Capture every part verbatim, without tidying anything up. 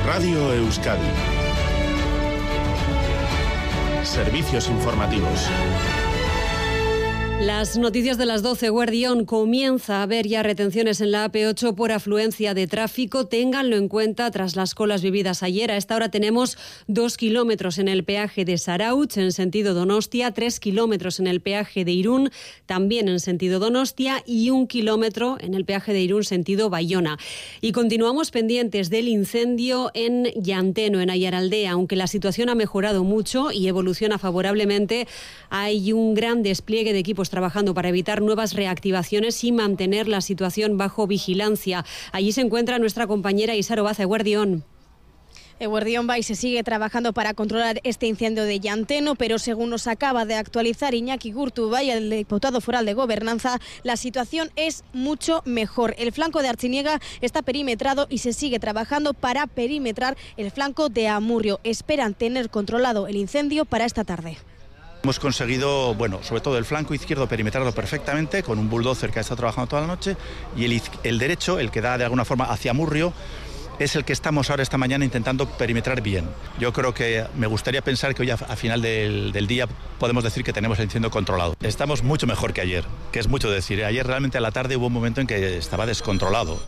Radio Euskadi. Servicios informativos. Las noticias de las doce. Guardión, comienza a haber ya retenciones en la A P ocho por afluencia de tráfico. Ténganlo en cuenta tras las colas vividas ayer. A esta hora tenemos dos kilómetros en el peaje de Zarautz en sentido Donostia, tres kilómetros en el peaje de Irún, también en sentido Donostia, y un kilómetro en el peaje de Irún sentido Bayona. Y continuamos pendientes del incendio en Llanteno, en Aiaraldea. Aunque la situación ha mejorado mucho y evoluciona favorablemente, hay un gran despliegue de equipos trabajando para evitar nuevas reactivaciones y mantener la situación bajo vigilancia. Allí se encuentra nuestra compañera Isaro Baza. Guardión. Eguerdión Bay se sigue trabajando para controlar este incendio de Llanteno, pero según nos acaba de actualizar Iñaki Gurtubay, el diputado foral de Gobernanza, la situación es mucho mejor. El flanco de Artziniega está perimetrado y se sigue trabajando para perimetrar el flanco de Amurrio. Esperan tener controlado el incendio para esta tarde. Hemos conseguido, bueno, sobre todo el flanco izquierdo perimetrarlo perfectamente con un bulldozer que ha estado trabajando toda la noche, y el, el derecho, el que da de alguna forma hacia Amurrio, es el que estamos ahora esta mañana intentando perimetrar bien. Yo creo que me gustaría pensar que hoy a, a final del, del día podemos decir que tenemos el incendio controlado. Estamos mucho mejor que ayer, que es mucho decir. Ayer realmente a la tarde hubo un momento en que estaba descontrolado.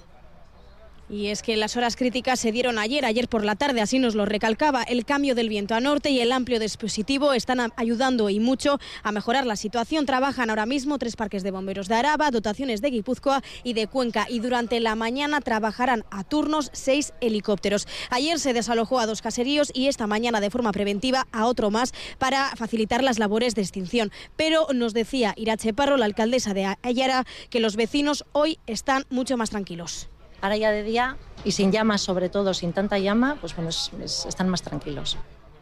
Y es que las horas críticas se dieron ayer, ayer por la tarde, así nos lo recalcaba. El cambio del viento a norte y el amplio dispositivo están ayudando y mucho a mejorar la situación. Trabajan ahora mismo tres parques de bomberos de Araba, dotaciones de Guipúzcoa y de Cuenca, y durante la mañana trabajarán a turnos seis helicópteros. Ayer se desalojó a dos caseríos y esta mañana de forma preventiva a otro más para facilitar las labores de extinción. Pero nos decía Irache Parro, la alcaldesa de Aiara, que los vecinos hoy están mucho más tranquilos. Ahora ya de día y sin llamas, sobre todo, sin tanta llama, pues bueno, es, es, están más tranquilos.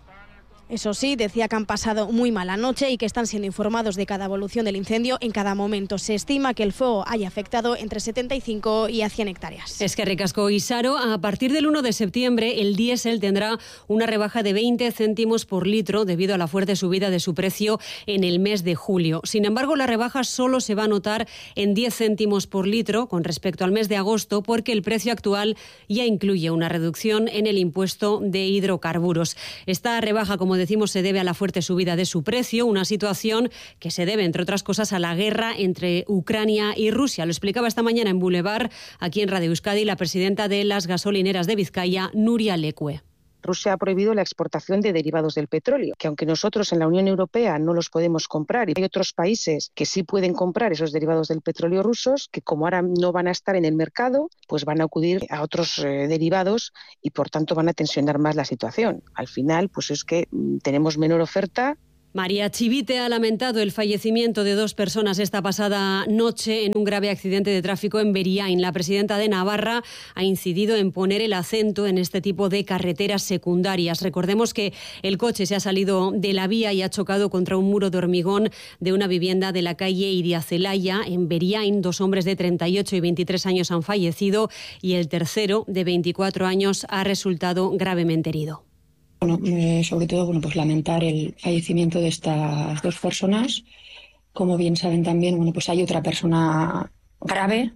Eso sí, decía que han pasado muy mala noche y que están siendo informados de cada evolución del incendio en cada momento. Se estima que el fuego haya afectado entre setenta y cinco y a cien hectáreas. Es que recasco Isaro, a partir del uno de septiembre el diésel tendrá una rebaja de veinte céntimos por litro debido a la fuerte subida de su precio en el mes de julio. Sin embargo, la rebaja solo se va a notar en diez céntimos por litro con respecto al mes de agosto, porque el precio actual ya incluye una reducción en el impuesto de hidrocarburos. Esta rebaja, como decimos, se debe a la fuerte subida de su precio, una situación que se debe, entre otras cosas, a la guerra entre Ucrania y Rusia. Lo explicaba esta mañana en Boulevard, aquí en Radio Euskadi, la presidenta de las gasolineras de Vizcaya, Nuria Lecue. Rusia ha prohibido la exportación de derivados del petróleo, que aunque nosotros en la Unión Europea no los podemos comprar, y hay otros países que sí pueden comprar esos derivados del petróleo rusos, que como ahora no van a estar en el mercado, pues van a acudir a otros eh, derivados y por tanto van a tensionar más la situación. Al final, pues es que mm, tenemos menor oferta. María Chivite ha lamentado el fallecimiento de dos personas esta pasada noche en un grave accidente de tráfico en Beriain. La presidenta de Navarra ha incidido en poner el acento en este tipo de carreteras secundarias. Recordemos que el coche se ha salido de la vía y ha chocado contra un muro de hormigón de una vivienda de la calle Iriazelaya en Beriain. Dos hombres de treinta y ocho y veintitrés años han fallecido y el tercero, de veinticuatro años, ha resultado gravemente herido. Bueno, eh, sobre todo, bueno, pues lamentar el fallecimiento de estas dos personas. Como bien saben también, bueno, pues hay otra persona grave.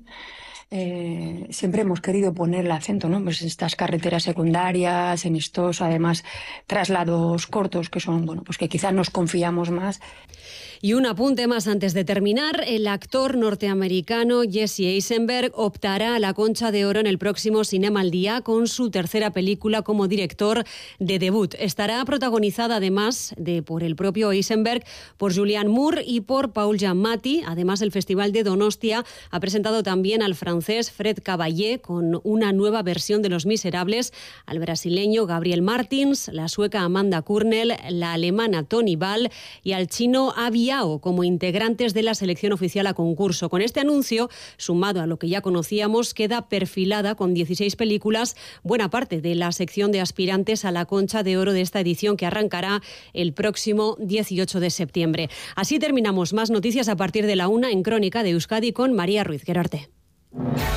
Eh, siempre hemos querido poner el acento, ¿no? Pues en estas carreteras secundarias, en estos, además, traslados cortos que son, bueno, pues que quizás nos confiamos más. Y un apunte más antes de terminar. El actor norteamericano Jesse Eisenberg optará a la Concha de Oro en el próximo Cinema al Día con su tercera película como director de debut. Estará protagonizada además de por el propio Eisenberg, por Julianne Moore y por Paul Giamatti. Además, el Festival de Donostia ha presentado también al francés Fred Caballé con una nueva versión de Los Miserables, al brasileño Gabriel Martins, la sueca Amanda Kurnell, la alemana Toni Ball y al chino Abia como integrantes de la selección oficial a concurso. Con este anuncio, sumado a lo que ya conocíamos, queda perfilada con dieciséis películas buena parte de la sección de aspirantes a la Concha de Oro de esta edición, que arrancará el próximo dieciocho de septiembre. Así terminamos. Más noticias a partir de la una en Crónica de Euskadi con María Ruiz Gerarte.